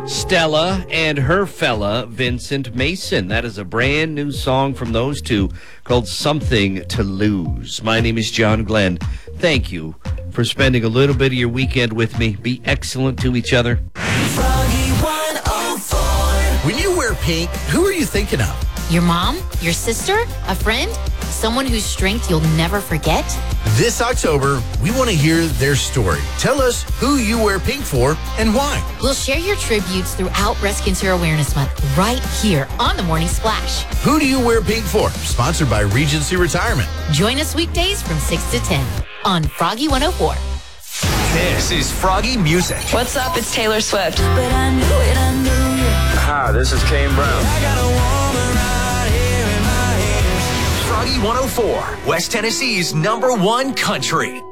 Stella and her fella, Vincent Mason. That is a brand new song from those two called Something to Lose. My name is John Glenn. Thank you for spending a little bit of your weekend with me. Be excellent to each other. Froggy 104. When you wear pink, who are you thinking of? Your mom? Your sister? A friend? Someone whose strength you'll never forget? This October, we want to hear their story. Tell us who you wear pink for and why. We'll share your tributes throughout Breast Cancer Awareness Month right here on The Morning Splash. Who do you wear pink for? Sponsored by Regency Retirement. Join us weekdays from 6 to 10 on Froggy 104. This is Froggy Music. What's up? It's Taylor Swift. But I knew it, I knew it. Hi, this is Kane Brown. I got a woman right here in my head. Froggy 104, West Tennessee's #1 country.